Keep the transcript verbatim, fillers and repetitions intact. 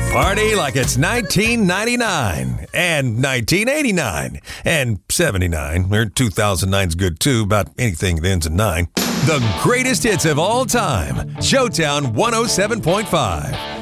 Party like it's nineteen ninety-nine and nineteen eighty-nine and seventy-nine, or two thousand nine's good too, about anything that ends in nine. The greatest hits of all time. Showtown one oh seven point five.